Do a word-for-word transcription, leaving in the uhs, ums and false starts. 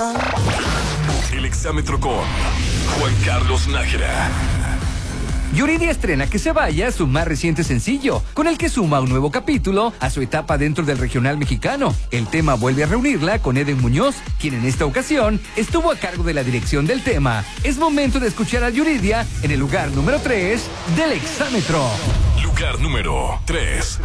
El exámetro con Juan Carlos Nájera. Yuridia estrena Que se vaya, su más reciente sencillo, con el que suma un nuevo capítulo a su etapa dentro del regional mexicano. El tema vuelve a reunirla con Eden Muñoz, quien en esta ocasión estuvo a cargo de la dirección del tema. Es momento de escuchar a Yuridia en el lugar número tres del exámetro. Lugar número tres.